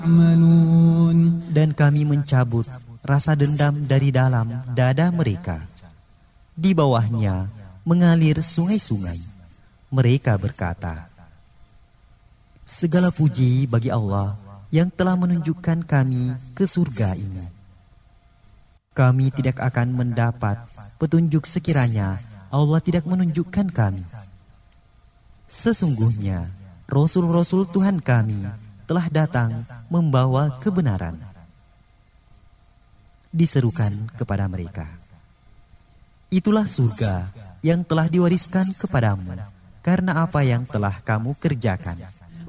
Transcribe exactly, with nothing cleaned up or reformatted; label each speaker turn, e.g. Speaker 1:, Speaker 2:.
Speaker 1: Dan kami mencabut rasa dendam dari dalam dada mereka. Di bawahnya mengalir sungai-sungai. Mereka berkata, segala puji bagi Allah yang telah menunjukkan kami ke surga ini. Kami tidak akan mendapat petunjuk sekiranya Allah tidak menunjukkan kami. Sesungguhnya Rasul-Rasul Tuhan kami telah datang membawa kebenaran. Diserukan kepada mereka, itulah surga yang telah diwariskan kepadamu karena apa yang telah kamu kerjakan.